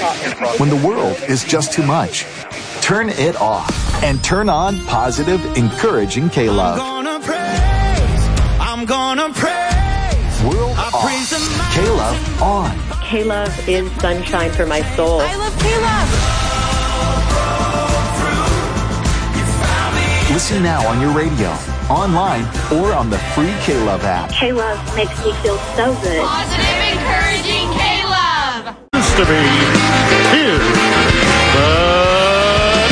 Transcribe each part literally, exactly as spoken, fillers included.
When the world is just too much, turn it off and turn on positive, encouraging K-Love. I'm gonna praise, I'm gonna praise. World I off, praise K-Love on. K-Love is sunshine for my soul. I love K-Love. Listen now on your radio, online, or on the free K-Love app. K-Love makes me feel so good. Positive, encouraging K-Love. Used to be here, but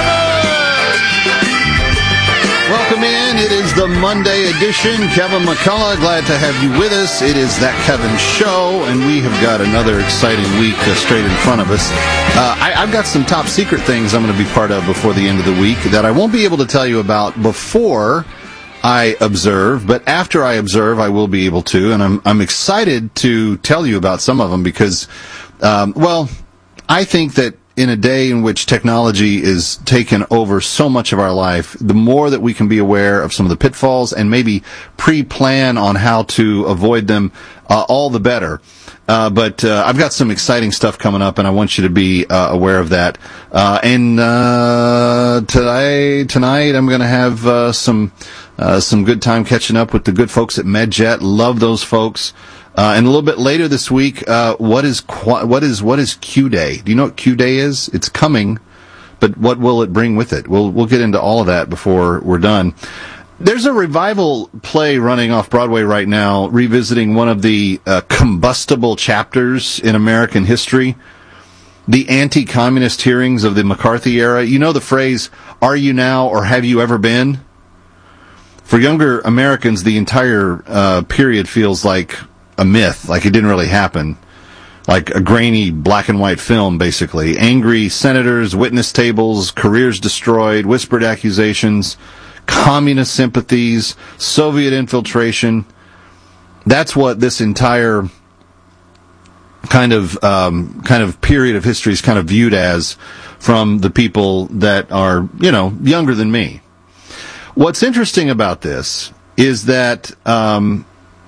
welcome in. It is the Monday edition. Kevin McCullough, glad to have you with us. It is That Kevin Show, and we have got another exciting week uh, straight in front of us. Uh, I, I've got some top secret things I'm going to be part of before the end of the week that I won't be able to tell you about before I observe, but after I observe, I will be able to, and I'm I'm excited to tell you about some of them because, um, well, I think that in a day in which technology is taken over so much of our life, the more that we can be aware of some of the pitfalls and maybe pre-plan on how to avoid them, uh, all the better. Uh, but uh, I've got some exciting stuff coming up, and I want you to be uh, aware of that. Uh, and uh, today, tonight, I'm going to have uh, some uh, some good time catching up with the good folks at MedJet. Love those folks. Uh, and a little bit later this week, uh, what is qu- what is what is Q Day? Do you know what Q Day is? It's coming, but what will it bring with it? We'll we'll get into all of that before we're done. There's a revival play running off Broadway right now, revisiting one of the uh, combustible chapters in American history, the anti-communist hearings of the McCarthy era. You know the phrase, "Are you now or have you ever been?" For younger Americans, the entire uh, period feels like a myth, like it didn't really happen, like a grainy black and white film, basically. Angry senators, witness tables, careers destroyed, whispered accusations, communist sympathies, Soviet infiltration. That's what this entire kind of um, kind of period of history is kind of viewed as from the people that are, you know, younger than me. What's interesting about this is that um,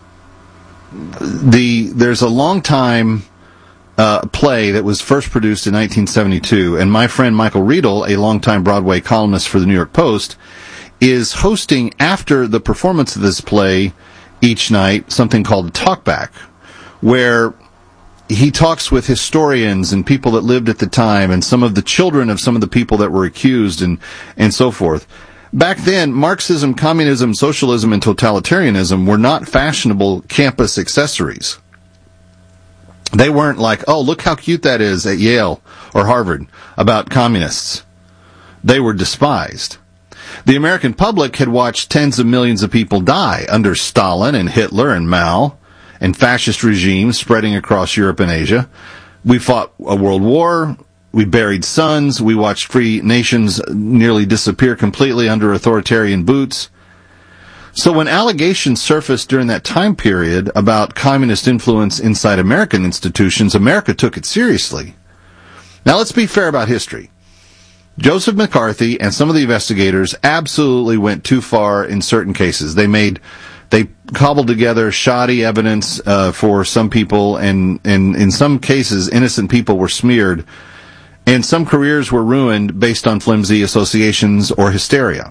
the there's a long time uh, play that was first produced in nineteen seventy-two, and my friend Michael Riedel, a longtime Broadway columnist for the New York Post, is hosting after the performance of this play each night something called a talkback, where he talks with historians and people that lived at the time and some of the children of some of the people that were accused and, and so forth. Back then, Marxism, communism, socialism, and totalitarianism were not fashionable campus accessories. They weren't like, oh, look how cute that is at Yale or Harvard about communists. They were despised. The American public had watched tens of millions of people die under Stalin and Hitler and Mao and fascist regimes spreading across Europe and Asia. We fought a world war. We buried sons. We watched free nations nearly disappear completely under authoritarian boots. So when allegations surfaced during that time period about communist influence inside American institutions, America took it seriously. Now let's be fair about history. Joseph McCarthy and some of the investigators absolutely went too far in certain cases. They made, they cobbled together shoddy evidence uh, for some people, and, and in some cases, innocent people were smeared, and some careers were ruined based on flimsy associations or hysteria.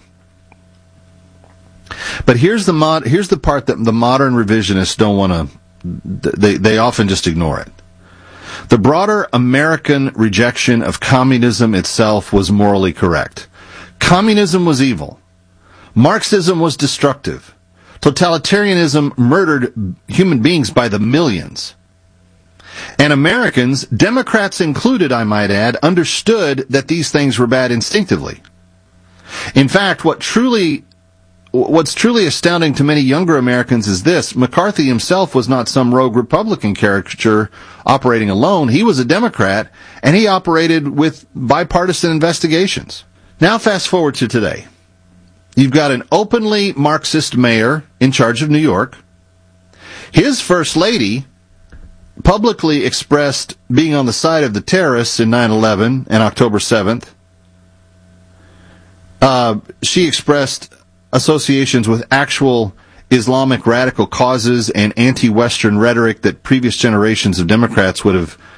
But here's the mod, here's the part that the modern revisionists don't want to, they, they often just ignore it. The broader American rejection of communism itself was morally correct. Communism was evil. Marxism was destructive. Totalitarianism murdered human beings by the millions. And Americans, Democrats included, I might add, understood that these things were bad instinctively. In fact, what truly What's truly astounding to many younger Americans is this: McCarthy himself was not some rogue Republican caricature operating alone. He was a Democrat, and he operated with bipartisan investigations. Now fast forward to today. You've got an openly Marxist mayor in charge of New York. His first lady publicly expressed being on the side of the terrorists in nine eleven and October seventh. Uh, she expressed associations with actual Islamic radical causes and anti-Western rhetoric that previous generations of Democrats would have